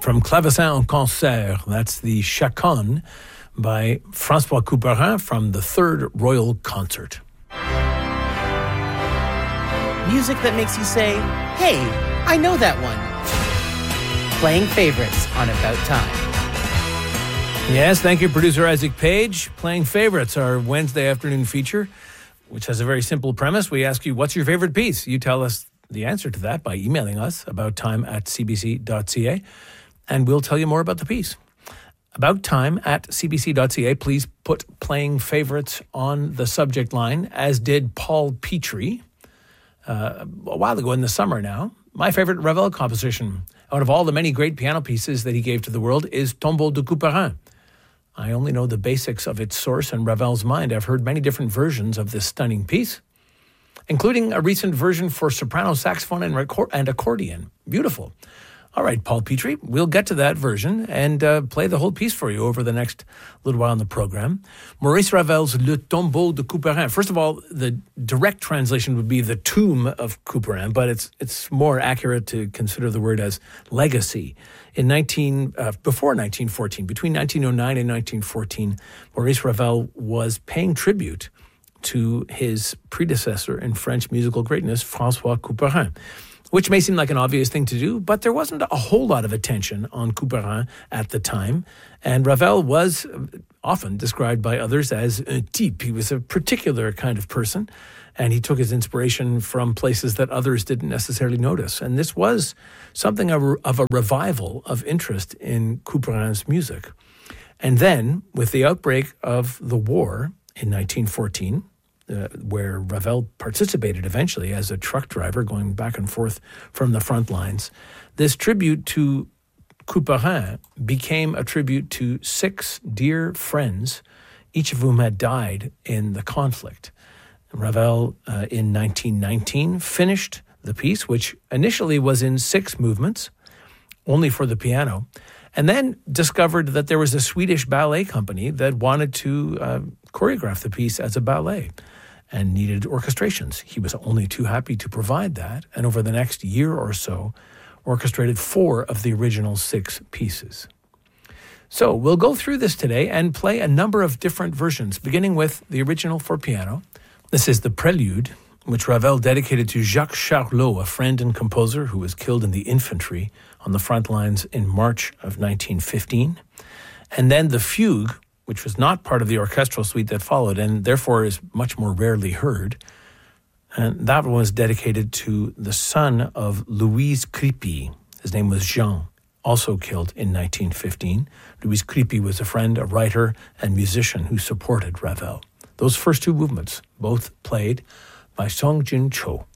From Clavecin en Concert, that's the Chaconne by François Couperin from the Third Royal Concert. Music that makes you say, hey, I know that one. Playing favorites on About Time. Yes, thank you, producer Isaac Page. Playing Favorites, our Wednesday afternoon feature, which has a very simple premise. We ask you, what's your favorite piece? You tell us the answer to that by emailing us, abouttime@cbc.ca, and we'll tell you more about the piece. Abouttime@cbc.ca. Please put Playing Favorites on the subject line, as did Paul Petrie a while ago in the summer now. My favorite Ravel composition out of all the many great piano pieces that he gave to the world is Tombeau de Couperin. I only know the basics of its source and Ravel's mind. I've heard many different versions of this stunning piece, including a recent version for soprano, saxophone, and accordion. Beautiful. All right, Paul Petrie, we'll get to that version and play the whole piece for you over the next little while in the program. Maurice Ravel's Le Tombeau de Couperin. First of all, the direct translation would be the tomb of Couperin, but it's more accurate to consider the word as legacy. Before 1914, between 1909 and 1914, Maurice Ravel was paying tribute to his predecessor in French musical greatness, François Couperin, which may seem like an obvious thing to do, but there wasn't a whole lot of attention on Couperin at the time. And Ravel was often described by others as un type. He was a particular kind of person, and he took his inspiration from places that others didn't necessarily notice. And this was something of a revival of interest in Couperin's music. And then, with the outbreak of the war in 1914, where Ravel participated eventually as a truck driver going back and forth from the front lines, this tribute to Couperin became a tribute to 6 dear friends, each of whom had died in the conflict. Ravel, in 1919, finished the piece, which initially was in 6 movements, only for the piano, and then discovered that there was a Swedish ballet company that wanted to choreograph the piece as a ballet and needed orchestrations. He was only too happy to provide that, and over the next year or so, orchestrated 4 of the original 6 pieces. So we'll go through this today and play a number of different versions, beginning with the original for piano. This is the Prelude, which Ravel dedicated to Jacques Charlot, a friend and composer who was killed in the infantry on the front lines in March of 1915. And then the Fugue, which was not part of the orchestral suite that followed and therefore is much more rarely heard. And that one was dedicated to the son of Louise Cripy. His name was Jean, also killed in 1915. Louise Cripy was a friend, a writer, and musician who supported Ravel. Those first 2 movements, both played by Song Jin Cho.